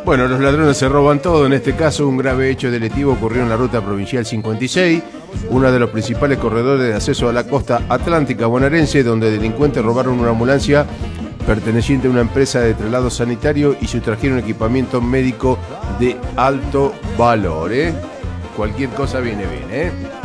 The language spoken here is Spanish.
Bueno, los ladrones se roban todo. En este caso, un grave hecho delictivo ocurrió en la ruta provincial 56, uno de los principales corredores de acceso a la costa atlántica bonaerense, donde delincuentes robaron una ambulancia perteneciente a una empresa de traslado sanitario y sustrajeron equipamiento médico de alto valor. Cualquier cosa viene bien,